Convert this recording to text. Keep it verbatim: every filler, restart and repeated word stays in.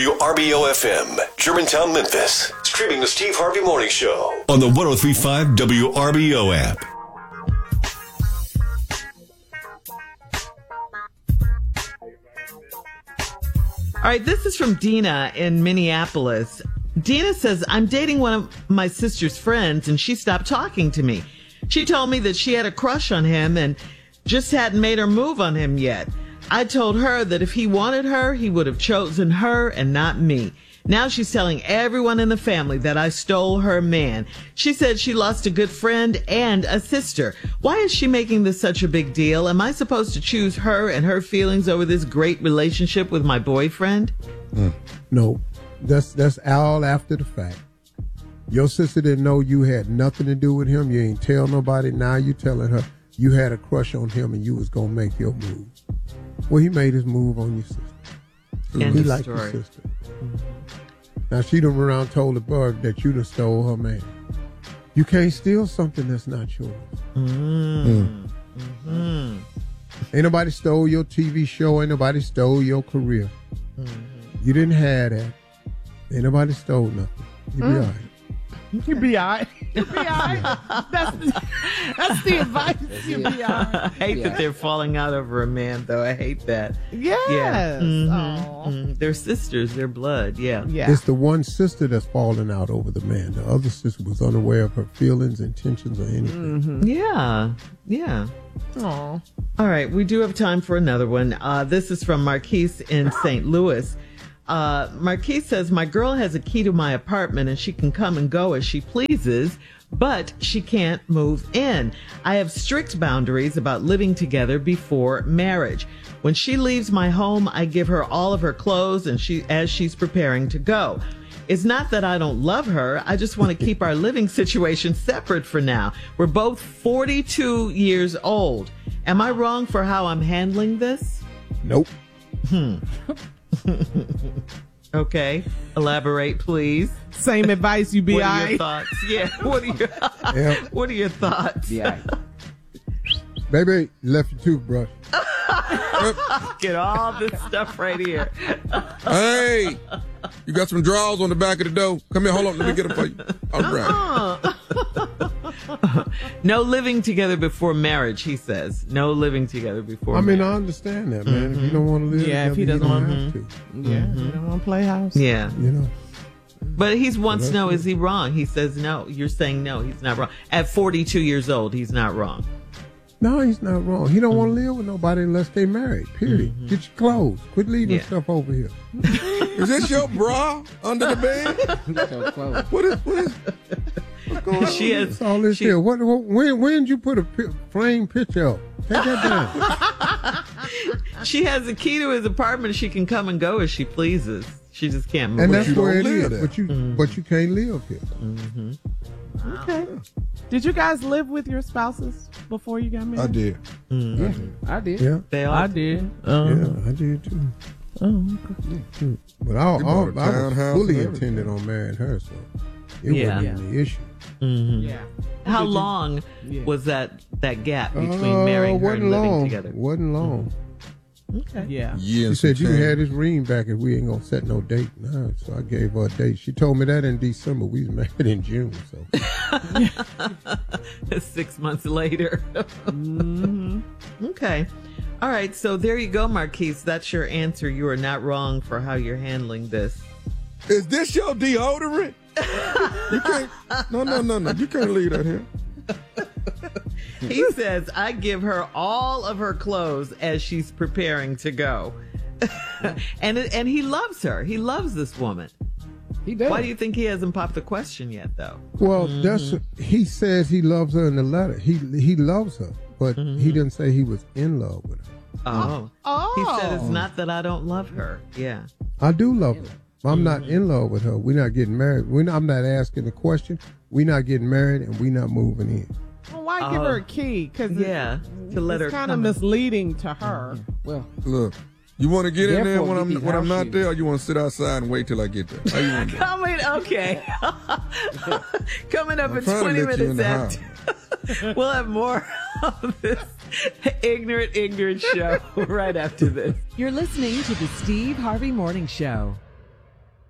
W R B O F M, Germantown, Memphis. Streaming the Steve Harvey Morning Show on the one oh three point five W R B O app. All right, this is from Dina in Minneapolis. Dina says, I'm dating one of my sister's friends, and she stopped talking to me. She told me that she had a crush on him and just hadn't made her move on him yet. I told her that if he wanted her, he would have chosen her and not me. Now she's telling everyone in the family that I stole her man. She said she lost a good friend and a sister. Why is she making this such a big deal? Am I supposed to choose her and her feelings over this great relationship with my boyfriend? Mm. No, that's that's all after the fact. Your sister didn't know you had nothing to do with him. You ain't tell nobody. Now you telling her you had a crush on him and you was going to make your move. Well, he made his move on your sister. End he of liked story. your sister. Mm-hmm. Now she done around told the bug that you done stole her man. You can't steal something that's not yours. Mm. Mm. Mm-hmm. Ain't nobody stole your T V show. Ain't nobody stole your career. Mm-hmm. You didn't have that. Ain't nobody stole nothing. You Mm. be all right. You be all right. You be all right. That's the, that's the advice. You be all right. I hate that they're falling out over a man, though. I hate that. Yes. Yeah. Mm-hmm. Aw. Mm-hmm. They're sisters. They're blood. Yeah. Yeah. It's the one sister that's falling out over the man. The other sister was unaware of her feelings, intentions, or anything. Mm-hmm. Yeah. Yeah. Aw. All right. We do have time for another one. Uh, this is from Marquise in Saint Louis. Uh, Marquise says, my girl has a key to my apartment and she can come and go as she pleases, but she can't move in. I have strict boundaries about living together before marriage. When she leaves my home, I give her all of her clothes and she, as she's preparing to go. It's not that I don't love her. I just want to keep our living situation separate for now. We're both forty-two years old. Am I wrong for how I'm handling this? Nope. Hmm. Okay. Elaborate, please. Same advice. You be What all are your right. thoughts? Yeah. What are your Yeah. What are your thoughts? Yeah. Baby, you left your toothbrush. Get all this stuff right here. Hey, you got some drawers on the back of the door. Come here, hold on, let me get them for you. All right. Uh-uh. No living together before marriage, he says. No living together before I mean, marriage. I understand that, man. Mm-hmm. If you don't want to live Yeah, if together, he doesn't you don't want- have to. Yeah. Mm-hmm. You don't want to play house. Yeah. You know. But he's wants that's no, good. is he wrong? He says no. You're saying no, he's not wrong. At forty-two years old, he's not wrong. No, he's not wrong. He don't want to live with nobody unless they married, period. Mm-hmm. Get your clothes. Quit leaving Yeah. stuff over here. Is this your bra under the bed? So close. What is, what is, what's going on? She has That's all this she- here. What, what, when, when did you put a pi- frame picture up? Take that down. She has a key to his apartment. She can come and go as she pleases. She just can't move. And that's you where it don't live is. there. But you, Mm-hmm. but you can't live here. Okay. Did you guys live with your spouses before you got married? I did. I did. Yeah, They all I did. yeah, Um, I did too. oh, okay. But I, You I, bought a I was townhouse fully and everything. intended on marrying her, so it Yeah. wasn't even the issue. Mhm. Yeah. How Did you- long Yeah. was that that gap between Uh, marrying her wasn't and living long. together? Wasn't long. Okay. Yeah. Yeah. She said you can have this ring back if we ain't gonna set no date. No, so I gave her a date. She told me that in December. We was married in June. So Six months later. Mm-hmm. Okay. All right. So there you go, Marquise. That's your answer. You are not wrong for how you're handling this. Is this your deodorant? You can't. No, no, no, no. You can't leave that here. He says, I give her all of her clothes as she's preparing to go. and and he loves her. He loves this woman. He does. Why do you think he hasn't popped the question yet, though? well, Mm-hmm. that's he says he loves her in the letter. He he loves her, but Mm-hmm. he didn't say he was in love with her. Oh. Oh. He said it's not that I don't love her. Yeah. I do love her. I'm not Mm-hmm. in love with her. We're not getting married. We're not, I'm not asking the question. We're not getting married, and we're not moving in. Well, why give Oh. her a key? Because Yeah, to let her it's kind of come in. misleading to her. Well, Look, you want to get in there Therefore, when get I'm these when I'm house not shoes. there, or you want to sit outside and wait till I get there? How you want to do it? Coming, okay. Coming up I'm at trying to twenty let you in minutes the after. We'll have more of this ignorant, ignorant show right after this. You're listening to the Steve Harvey Morning Show.